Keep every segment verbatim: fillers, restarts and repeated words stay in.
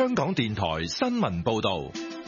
香港電台新聞報道。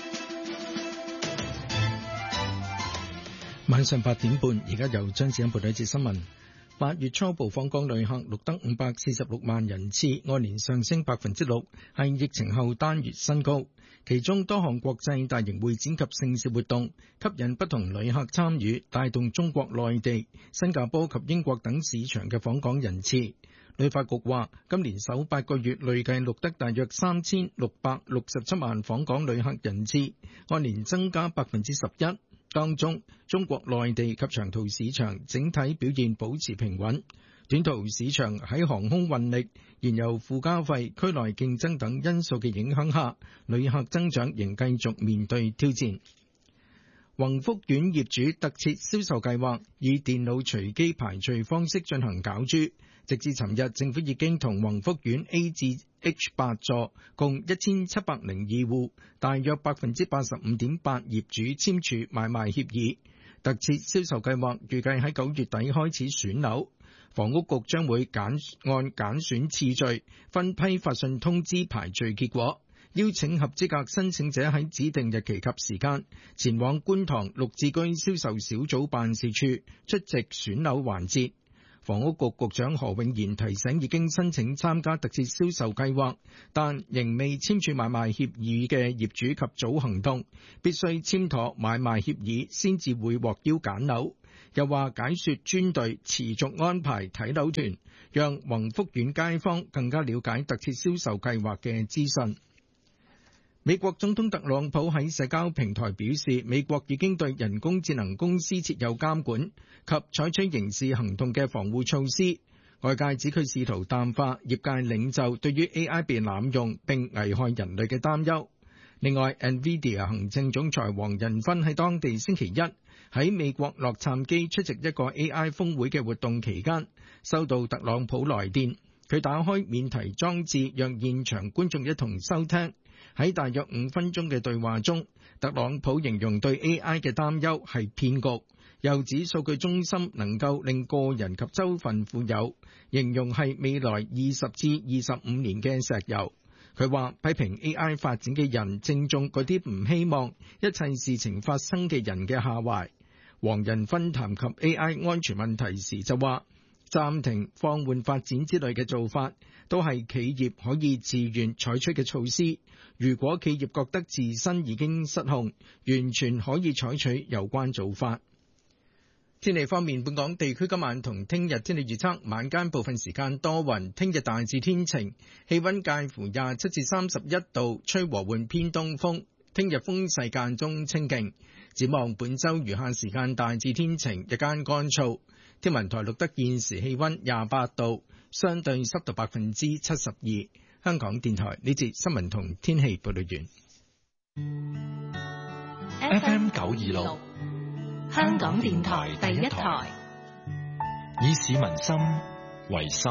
晚上八點半，而家由張子欣報道一節新聞。八月初步訪港旅客錄得五百四十六萬人次，按年上升百分之六，係疫情後單月新高。其中多項國際大型會展及盛事活動吸引不同旅客參與，帶動中國內地、新加坡及英國等市場嘅訪港人次。旅發局話，今年首八個月累計錄得大約三千六百六十七萬訪港旅客人次，按年增加百分之十一。當中，中國內地及長途市場整體表現保持平穩，短途市場喺航空運力、燃油附加費、區內競爭等因素嘅影響下，旅客增長仍繼續面對挑戰。宏福苑業主特設銷售計劃以電腦隨機排序方式進行攪珠，直至尋日，政府已經同宏福苑 A 至 H 八座共一千七百零二戶，大約百分之八十五點八業主簽署買賣協議。特設銷售計劃預計喺九月底開始選樓，房屋局將會揀按揀選次序分批發信通知排序結果，邀請合資格申請者喺指定日期及時間前往觀塘綠置居銷售小組辦事處出席選樓環節。房屋局局長何永賢提醒已經申請參加特設銷售計劃，但仍未簽署買賣協議嘅業主及早行動，必須簽妥買賣協議先至會獲邀揀樓。又話解說專隊持續安排睇樓團，讓宏福苑街坊更加了解特設銷售計劃嘅資訊。美國總統特朗普喺社交平台表示，美國已經對人工智能公司設有監管及採取刑事行動嘅防護措施。外界指佢試圖淡化業界領袖對於 A I 被濫用並危害人類嘅擔憂。另外 ，NVIDIA 行政總裁黃仁勳喺當地星期一喺美國洛杉磯出席一個 A I 峰會嘅活動期間，收到特朗普來電，佢打開免提裝置，讓現場觀眾一同收聽。喺大約五分鐘嘅對話中，特朗普形容對 A I 嘅擔憂係騙局，又指數據中心能夠令個人及州份富有，形容係未來二十至二十五年嘅石油。佢話批評 A I 發展嘅人正中嗰啲唔希望一切事情發生嘅人嘅下懷。黃仁勳談及 A I 安全問題時就話，暫停、放緩發展之類嘅做法，都係企業可以自願採取嘅措施。如果企業覺得自身已經失控，完全可以採取有關做法。天氣方面，本港地區今晚同聽日天氣預測，晚間部分時間多雲，聽日大致天晴，氣溫介乎廿七至三十一度，吹和緩偏東風。聽日風勢間中清勁。展望本週餘下時間大致天晴，日間乾燥。天文台錄得現時氣溫廿八度，相對濕度百分之七十二。香港電台呢節新聞同天氣報道完。F M 九二六， 香港電台第一台， 以市民心為心，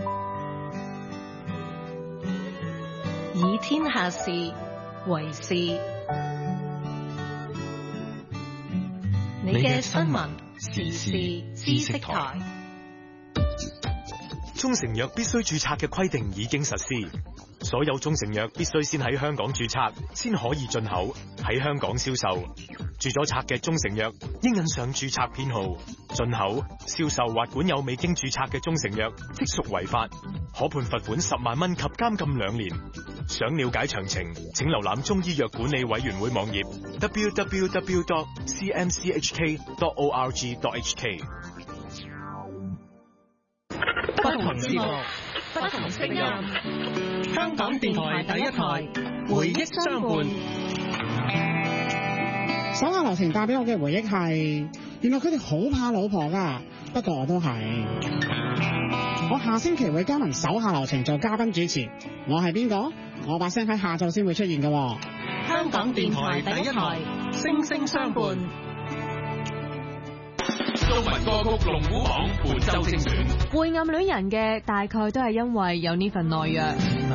以天下事為事。你嘅新聞時事知識台。 中成藥必須註冊嘅規定已經實施，所有中成藥必須先喺香港註冊，先可以進口，喺香港銷售。註咗冊嘅中成藥應印上註冊編號。進口、銷售或管有未經註冊嘅中成藥，即屬違法，可判罰款十萬蚊及監禁兩年。想了解詳情，請瀏覽中醫藥管理委員會網頁 double-u double-u double-u dot c m c h k dot org dot h k。 不同節目，不同聲音。香港電台第一台，回憶相伴。 手下留情帶俾我嘅回憶係，原來佢哋好怕老婆㗎，不過我都係。我下星期會加盟手下留情做嘉賓主持，我係邊個？我把聲喺下晝先會出現㗎。 香港電台第一台，聲聲相伴。 中文歌曲龍虎榜本周精選， 會暗戀人嘅大概都係因為有呢份內弱。